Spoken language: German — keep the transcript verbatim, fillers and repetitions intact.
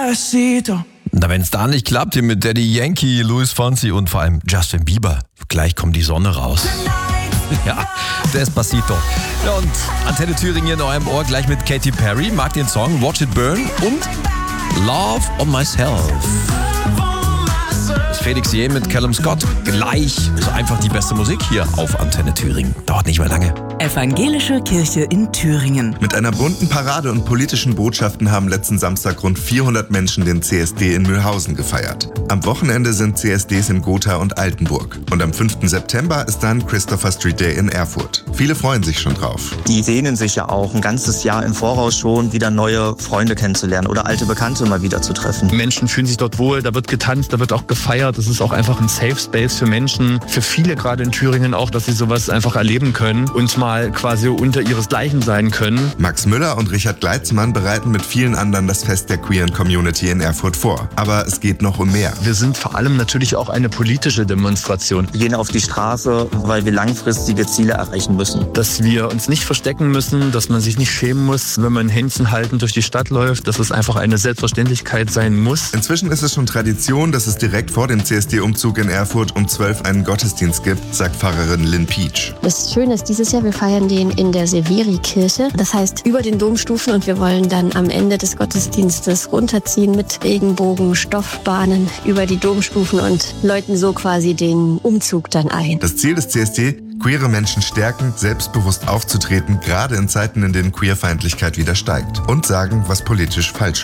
Despacito. Na, wenn es da nicht klappt, hier mit Daddy Yankee, Luis Fonsi und vor allem Justin Bieber, gleich kommt die Sonne raus. Ja, Despacito. Ja, und Antenne Thüringen in eurem Ohr gleich mit Katy Perry, mag den Song Watch It Burn und Love on Myself. Das ist Felix Jähn mit Callum Scott. Gleich so einfach die beste Musik hier auf Antenne Thüringen. Dauert nicht mehr lange. Evangelische Kirche in Thüringen. Mit einer bunten Parade und politischen Botschaften haben letzten Samstag rund vierhundert Menschen den C S D in Mühlhausen gefeiert. Am Wochenende sind C S Ds in Gotha und Altenburg. Und am fünften September ist dann Christopher Street Day in Erfurt. Viele freuen sich schon drauf. Die sehnen sich ja auch ein ganzes Jahr im Voraus schon, wieder neue Freunde kennenzulernen oder alte Bekannte mal wieder zu treffen. Menschen fühlen sich dort wohl, da wird getanzt, da wird auch gefeiert. Das ist auch einfach ein Safe Space für Menschen, für viele gerade in Thüringen auch, dass sie sowas einfach erleben können und mal quasi unter ihresgleichen sein können. Max Müller und Richard Gleitzmann bereiten mit vielen anderen das Fest der queeren Community in Erfurt vor. Aber es geht noch um mehr. Wir sind vor allem natürlich auch eine politische Demonstration. Wir gehen auf die Straße, weil wir langfristige Ziele erreichen müssen. Dass wir uns nicht verstecken müssen, dass man sich nicht schämen muss, wenn man Händchen haltend durch die Stadt läuft, dass es einfach eine Selbstverständlichkeit sein muss. Inzwischen ist es schon Tradition, dass es direkt vor dem C S D-Umzug in Erfurt um zwölf einen Gottesdienst gibt, sagt Pfarrerin Lynn Peach. Das Schöne ist, dieses Jahr, wir feiern den in der Severi-Kirche. Das heißt, über den Domstufen, und wir wollen dann am Ende des Gottesdienstes runterziehen mit Regenbogen, Stoffbahnen über die Domstufen und läuten so quasi den Umzug dann ein. Das Ziel des C S D: queere Menschen stärken, selbstbewusst aufzutreten, gerade in Zeiten, in denen Queerfeindlichkeit wieder steigt, und sagen, was politisch falsch